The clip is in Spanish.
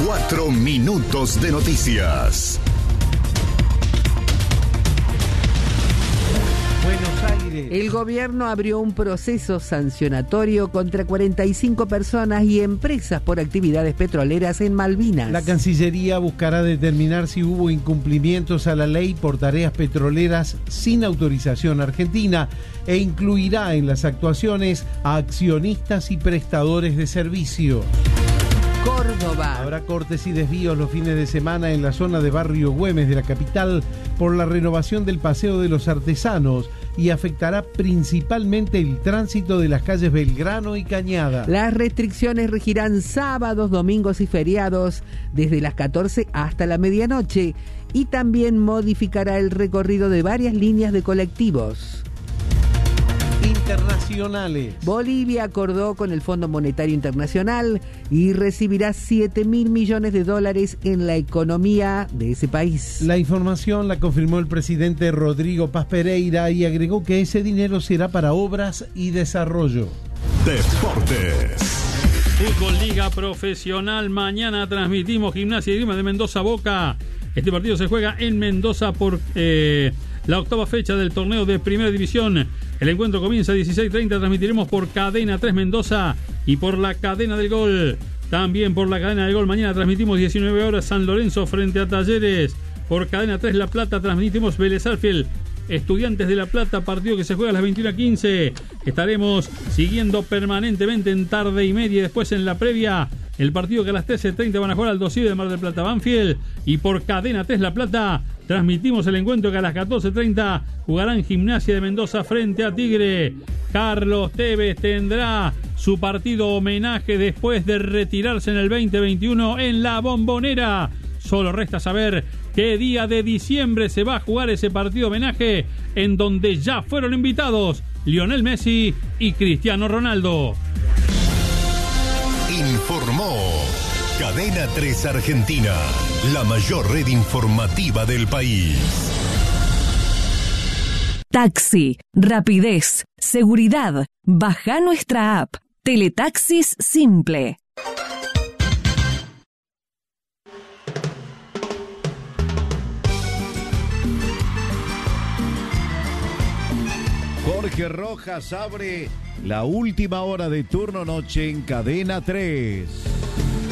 4 minutos de noticias. Buenos Aires. El gobierno abrió un proceso sancionatorio contra 45 personas y empresas por actividades petroleras en Malvinas. La Cancillería buscará determinar si hubo incumplimientos a la ley por tareas petroleras sin autorización argentina e incluirá en las actuaciones a accionistas y prestadores de servicio. Córdoba. Habrá cortes y desvíos los fines de semana en la zona de Barrio Güemes de la capital por la renovación del Paseo de los Artesanos y afectará principalmente el tránsito de las calles Belgrano y Cañada. Las restricciones regirán sábados, domingos y feriados desde las 14 hasta la medianoche y también modificará el recorrido de varias líneas de colectivos. Internacionales. Bolivia acordó con el Fondo Monetario Internacional y recibirá $7.000 millones en la economía de ese país. La información la confirmó el presidente Rodrigo Paz Pereira y agregó que ese dinero será para obras y desarrollo. Deportes. Fútbol Liga Profesional. Mañana transmitimos Gimnasia y Esgrima de Mendoza Boca. Este partido se juega en Mendoza por la octava fecha del torneo de Primera División. El encuentro comienza a 16:30. Transmitiremos por Cadena 3 Mendoza y por la Cadena del Gol. También por la Cadena del Gol. Mañana transmitimos 19 horas San Lorenzo frente a Talleres. Por Cadena 3 La Plata transmitimos Vélez Sarsfield, Estudiantes de La Plata, partido que se juega a las 21:15. Estaremos siguiendo permanentemente en tarde y media y después en la previa el partido que a las 13:30 van a jugar Aldo Civi de Mar del Plata Banfield. Y por Cadena 3 La Plata transmitimos el encuentro que a las 14:30 jugarán Gimnasia de Mendoza frente a Tigre. Carlos Tevez tendrá su partido homenaje después de retirarse en el 2021 en la Bombonera. Solo resta saber qué día de diciembre se va a jugar ese partido homenaje en donde ya fueron invitados Lionel Messi y Cristiano Ronaldo. Informó Cadena 3 Argentina, la mayor red informativa del país. Taxi, rapidez, seguridad. Baja nuestra app. Teletaxis Simple. Jorge Rojas abre la última hora de turno noche en Cadena 3.